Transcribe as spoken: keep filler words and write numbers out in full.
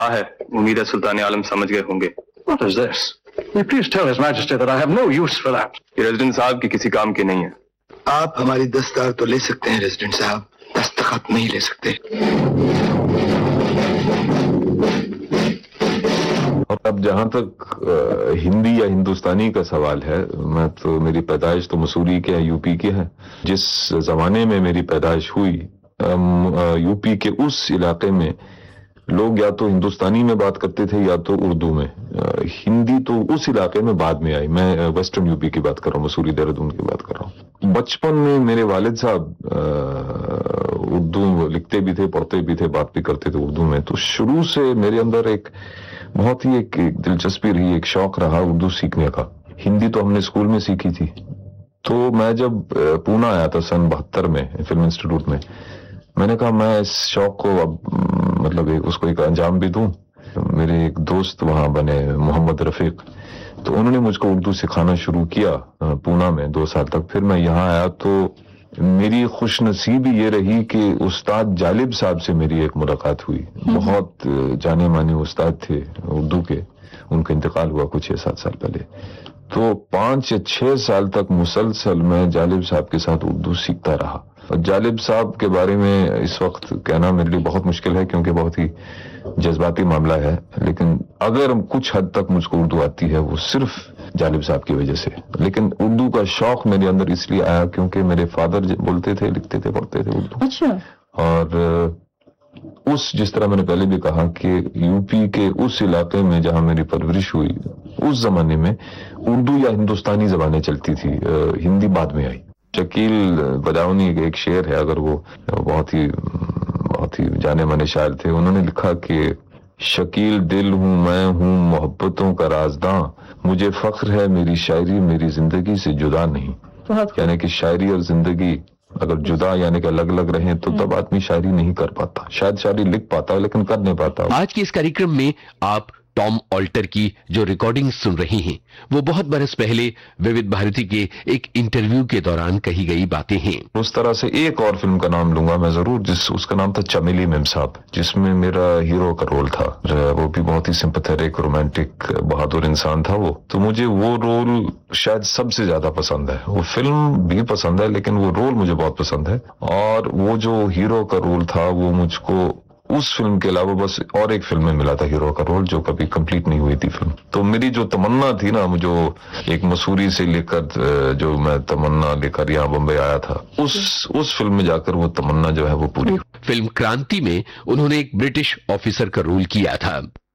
हाँ है, उम्मीद है सुल्तान आलम समझ गए होंगे। What is this? Will you please tell His Majesty that I have no use for that? ये रेजिडेंट साहब की किसी काम की नहीं है। आप हमारी दस्तखत तो ले सकते हैं रेजिडेंट साहब, दस्तखत नहीं ले सकते। और अब जहां तक हिंदी या हिंदुस्तानी का सवाल है, मैं तो मेरी पैदाइश तो मसूरी के है, यूपी के है। जिस जमाने में मेरी पैदाइश हुई, यूपी के उस इलाके में लोग या तो हिंदुस्तानी में बात करते थे या तो उर्दू में। हिंदी तो उस इलाके में बाद में आई। मैं वेस्टर्न यूपी की बात कर रहा हूँ, मसूरी देहरादून की बात कर रहा हूँ। बचपन में मेरे वालिद साहब उर्दू लिखते भी थे, पढ़ते भी थे, बात भी करते थे उर्दू में। तो शुरू से मेरे अंदर एक बहुत ही एक, एक दिलचस्पी रही, एक शौक रहा उर्दू सीखने का। हिंदी तो हमने स्कूल में सीखी थी। तो मैं जब पूना आया था सन बहत्तर में फिल्म इंस्टीट्यूट में, मैंने कहा मैं इस शौक को अब मतलब एक, उसको एक अंजाम भी दूं। मेरे एक दोस्त वहां बने, मोहम्मद रफीक, तो उन्होंने मुझको उर्दू सिखाना शुरू किया पूना में दो साल तक। फिर मैं यहाँ आया तो मेरी खुशनसीबी ये रही कि उस्ताद जालिब साहब से मेरी एक मुलाकात हुई। बहुत जाने माने उस्ताद थे उर्दू के, उनका इंतकाल हुआ कुछ छह सात साल पहले। तो पांच या छह साल तक मुसलसल मैं जालिब साहब के साथ उर्दू सीखता रहा। और जालिब साहब के बारे में इस वक्त कहना मेरे लिए बहुत मुश्किल है क्योंकि बहुत ही जज्बाती मामला है, लेकिन अगर कुछ हद तक मुझको उर्दू आती है वो सिर्फ जालिब साहब की वजह से। लेकिन उर्दू का शौक मेरे अंदर इसलिए आया क्योंकि मेरे फादर बोलते थे, लिखते थे, पढ़ते थे उर्दू। अच्छा। और उस जिस तरह मैंने पहले भी कहा कि यूपी के उस इलाके में जहां मेरी परवरिश हुई, उस जमाने में उर्दू या हिंदुस्तानी जबानें चलती थी, हिंदी बाद में आई। शकील बदाऊनी एक शेर है, अगर वो बहुत ही बहुत ही जाने माने शायर थे, उन्होंने लिखा कि शकील दिल हूँ मैं, हूँ मोहब्बतों का राजदां, मुझे फख्र है मेरी शायरी मेरी जिंदगी से जुदा नहीं। यानी कि शायरी और जिंदगी अगर जुदा यानी कि अलग अलग रहे तो तब आदमी शायरी नहीं कर पाता। शायद शायरी लिख पाता लेकिन कर नहीं पाता। आज के इस कार्यक्रम में आप टॉम ऑल्टर की जो रिकॉर्डिंग सुन रही हैं, वो बहुत बरस पहले विविध भारती के एक इंटरव्यू के दौरान कही गई बातें हैं। उस तरह से एक और फिल्म का नाम लूंगा मैं जरूर, जिस उसका नाम था चमेली मेम साहब, जिसमें मेरा हीरो का रोल था। वो भी बहुत ही सिंपैथेटिक, रोमांटिक, बहादुर इंसान था वो। तो मुझे वो रोल शायद सबसे ज्यादा पसंद है। वो फिल्म भी पसंद है लेकिन वो रोल मुझे बहुत पसंद है। और वो जो हीरो का रोल था वो मुझको उस फिल्म के अलावा बस और एक फिल्म में मिला था हीरो का रोल, जो कभी कंप्लीट नहीं हुई थी फिल्म। तो मेरी जो तमन्ना थी ना, जो एक मसूरी से लेकर जो मैं तमन्ना लेकर यहाँ बम्बई आया था, उस उस फिल्म में जाकर वो तमन्ना जो है वो पूरी। फिल्म क्रांति में उन्होंने एक ब्रिटिश ऑफिसर का रोल किया था।